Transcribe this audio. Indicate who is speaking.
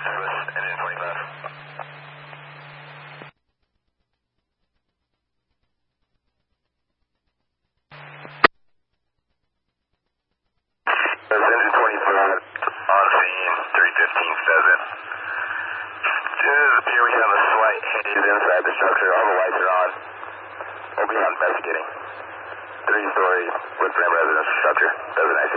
Speaker 1: service, engine 25. Engine 25 on scene, 315 Pheasant. It does appear we have a slight haze inside the structure. All the lights are on. We'll be out investigating. 3-story wood frame residential structure. Doesn't